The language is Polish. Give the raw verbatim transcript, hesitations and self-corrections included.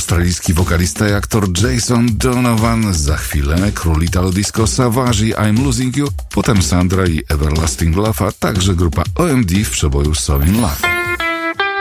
australijski wokalista i aktor Jason Donovan, za chwilę król Italo Disco Savage i I'm Losing You, potem Sandra i Everlasting Love, a także grupa O M D w przeboju So In Love.